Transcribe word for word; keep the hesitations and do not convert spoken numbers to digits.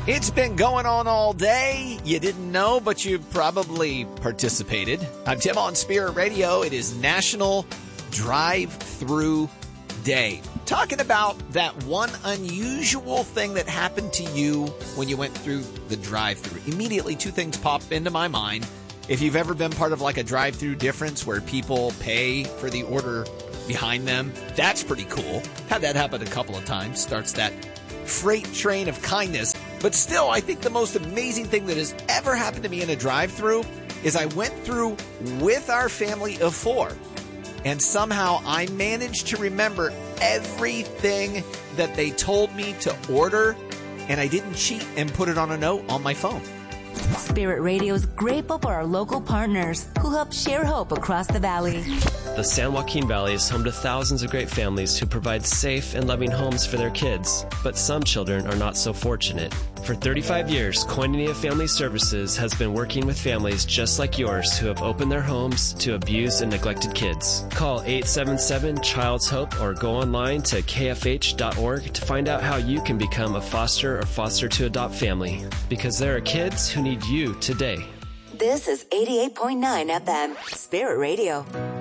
It's been going on all day. You didn't know, but you probably participated. I'm Tim on Spirit Radio. It is National Drive-Thru Day. Talking about that one unusual thing that happened to you when you went through the drive-thru. Immediately, two things pop into my mind. If you've ever been part of like a drive-thru difference where people pay for the order behind them, that's pretty cool. Had that happen a couple of times. Starts that freight train of kindness. But still, I think the most amazing thing that has ever happened to me in a drive-thru is I went through with our family of four. And somehow I managed to remember everything that they told me to order. And I didn't cheat and put it on a note on my phone. Spirit Radio is grateful for our local partners who help share hope across the valley. The San Joaquin Valley is home to thousands of great families who provide safe and loving homes for their kids, but some children are not so fortunate. For thirty-five years, Koinonia Family Services has been working with families just like yours who have opened their homes to abused and neglected kids. Call eight seven seven, Child's Hope or go online to k f h dot org to find out how you can become a foster or foster to adopt family, because there are kids who need you today. This is eighty-eight point nine F M, Spirit Radio.